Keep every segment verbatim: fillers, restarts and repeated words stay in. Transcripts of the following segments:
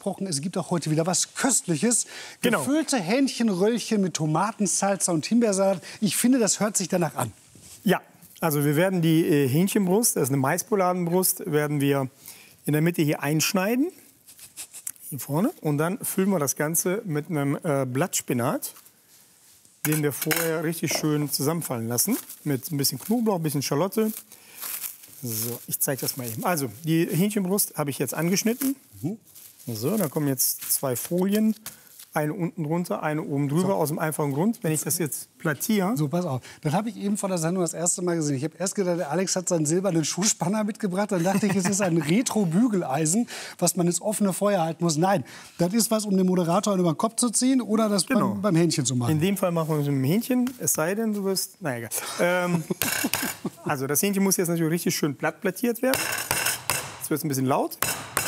versprochen, es gibt auch heute wieder was Köstliches. Genau. Gefüllte Hähnchenröllchen mit Tomatensalsa und Himbeersalat. Ich finde, das hört sich danach an. Ja, also wir werden die äh, Hähnchenbrust, das ist eine Maispoladenbrust, werden wir in der Mitte hier einschneiden. Hier vorne. Und dann füllen wir das Ganze mit einem äh, Blattspinat, den wir vorher richtig schön zusammenfallen lassen. Mit ein bisschen Knoblauch, ein bisschen Schalotte. So, ich zeige das mal eben. Also, die Hähnchenbrust habe ich jetzt angeschnitten. Mhm. So, da kommen jetzt zwei Folien. Eine unten drunter, eine oben drüber, so. Aus dem einfachen Grund, wenn ich das jetzt plattiere. So, pass auf. Das habe ich eben vor der Sendung das erste Mal gesehen. Ich habe erst gedacht, der Alex hat seinen silbernen Schuhspanner mitgebracht. Dann dachte ich, es ist ein Retro-Bügeleisen, was man ins offene Feuer halten muss. Nein, das ist was, um den Moderator über den Kopf zu ziehen oder das genau. beim, beim Hähnchen zu machen. In dem Fall machen wir es mit dem Hähnchen, es sei denn, du wirst... Na egal. Ähm, also das Hähnchen muss jetzt natürlich richtig schön platt plattiert werden. Jetzt wird es ein bisschen laut.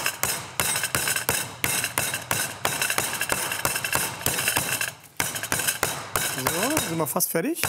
So, sind wir fast fertig.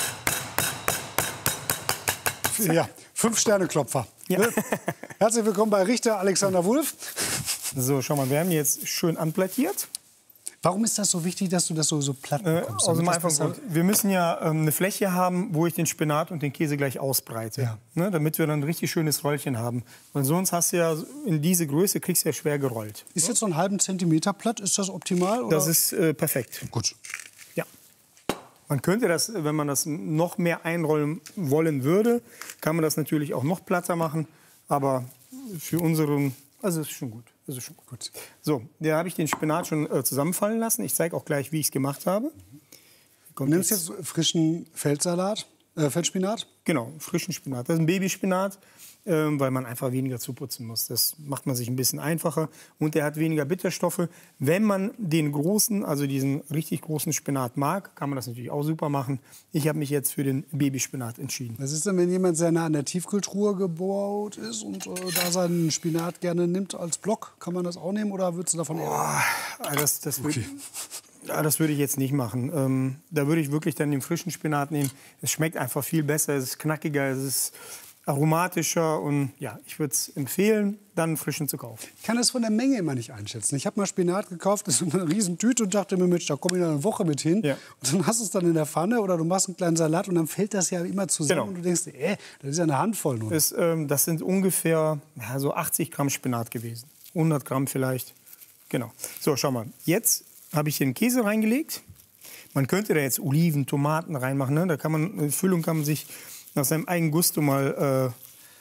Ja, Fünf-Sterne-Klopfer. Ja. Herzlich willkommen bei Richter Alexander Wulff. So, schau mal, wir haben die jetzt schön anplattiert. Warum ist das so wichtig, dass du das so, so platt bekommst? Äh, aus dem einfachen Grund. Wir müssen ja ähm, eine Fläche haben, wo ich den Spinat und den Käse gleich ausbreite. Ja. Ne, damit wir dann ein richtig schönes Röllchen haben. Weil sonst hast du ja in diese Größe, kriegst du ja schwer gerollt. Ist jetzt so einen halben Zentimeter platt, ist das optimal? Oder? Das ist äh, perfekt. Gut. Ja. Man könnte das, wenn man das noch mehr einrollen wollen würde, kann man das natürlich auch noch platter machen. Aber für unseren, also ist schon gut. Das ist schon gut. So, da habe ich den Spinat schon äh, zusammenfallen lassen. Ich zeige auch gleich, wie ich es gemacht habe. Du nimmst jetzt frischen Feldsalat, äh, Feldspinat? Genau, frischen Spinat. Das ist ein Babyspinat, äh, weil man einfach weniger zuputzen muss. Das macht man sich ein bisschen einfacher und der hat weniger Bitterstoffe. Wenn man den großen, also diesen richtig großen Spinat mag, kann man das natürlich auch super machen. Ich habe mich jetzt für den Babyspinat entschieden. Was ist denn, wenn jemand sehr nah an der Tiefkühltruhe gebaut ist und äh, da seinen Spinat gerne nimmt als Block? Kann man das auch nehmen oder würdest du davon eher? Oh, das, das okay. Ja, das würde ich jetzt nicht machen. Ähm, da würde ich wirklich dann den frischen Spinat nehmen. Es schmeckt einfach viel besser, es ist knackiger, es ist aromatischer und ja, ich würde es empfehlen, dann frischen zu kaufen. Ich kann das von der Menge immer nicht einschätzen. Ich habe mal Spinat gekauft, das ist eine riesen Tüte und dachte mir, Mensch, da komme ich noch eine Woche mit hin. Ja. Und dann hast du es dann in der Pfanne oder du machst einen kleinen Salat und dann fällt das ja immer zusammen. Genau. Und du denkst, äh, das ist ja eine Handvoll nur. Das, ähm, das sind ungefähr ja, so achtzig Gramm Spinat gewesen. hundert Gramm vielleicht. Genau. So, schau mal. Jetzt habe ich hier den Käse reingelegt. Man könnte da jetzt Oliven, Tomaten reinmachen. Ne? Da kann man, die Füllung kann man sich nach seinem eigenen Gusto mal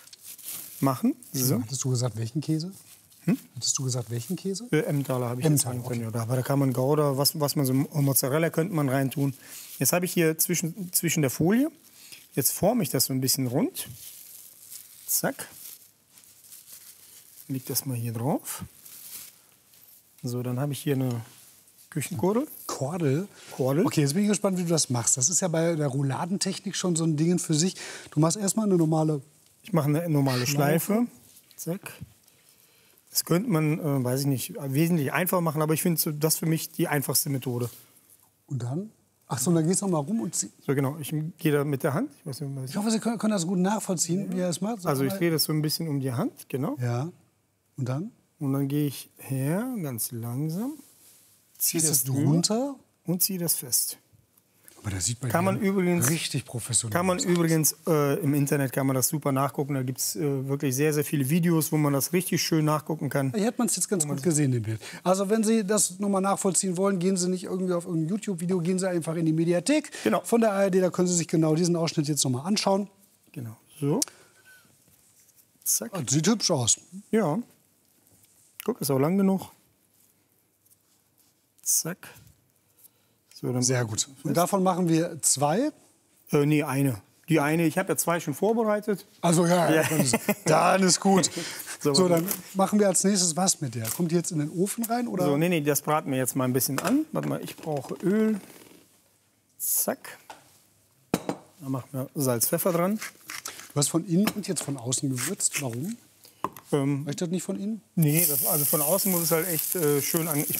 äh, machen. So. Hattest du gesagt, welchen Käse? Hm? Hattest du gesagt, welchen Käse? Äh, Emmentaler habe ich jetzt rein können. Okay. Aber da kann man Gouda, was, was man so, Mozzarella könnte man reintun. Jetzt habe ich hier zwischen, zwischen der Folie, jetzt forme ich das so ein bisschen rund. Zack. Leg das mal hier drauf. So, dann habe ich hier eine Küchenkordel. Kordel? Kordel. Okay, jetzt bin ich gespannt, wie du das machst. Das ist ja bei der Rouladentechnik schon so ein Ding für sich. Du machst erstmal eine normale... Ich mache eine normale Schleife. Schleife. Zack. Das könnte man, äh, weiß ich nicht, wesentlich einfacher machen, aber ich finde das für mich die einfachste Methode. Und dann? Ach so, und dann gehst du noch mal rum und ziehst... So, genau. Ich gehe da mit der Hand. Ich, weiß nicht, ich hoffe, Sie können, können das gut nachvollziehen, ja. Wie er es macht. Also ich drehe das so ein bisschen um die Hand, genau. Ja. Und dann? Und dann gehe ich her, ganz langsam. Ziehst es runter und ziehe das fest. Aber das sieht man kann man übrigens richtig professionell. Kann man übrigens äh, im Internet kann man das super nachgucken. Da gibt es äh, wirklich sehr sehr viele Videos, wo man das richtig schön nachgucken kann. Hier hat man es jetzt ganz gut gesehen im Bild. Also wenn Sie das nochmal nachvollziehen wollen, gehen Sie nicht irgendwie auf irgendein YouTube-Video, gehen Sie einfach in die Mediathek genau. von der A R D. Da können Sie sich genau diesen Ausschnitt jetzt nochmal anschauen. Genau. So. Zack. Das sieht hübsch aus. Ja. Guck, ist auch lang genug. Zack. So, dann sehr gut. Und davon machen wir zwei? Äh, nee, eine. Die eine, ich habe ja zwei schon vorbereitet. Also ja, ja. Dann, ist, dann ist gut. So, so, dann machen wir als nächstes was mit der. Kommt die jetzt in den Ofen rein? Oder? So, nee, nee, das braten wir jetzt mal ein bisschen an. Warte mal, ich brauche Öl. Zack. Da machen wir Salz, Pfeffer dran. Du hast von innen und jetzt von außen gewürzt. Warum? Ähm, Reicht das nicht von innen? Nee, das, also von außen muss es halt echt äh, schön an. Ich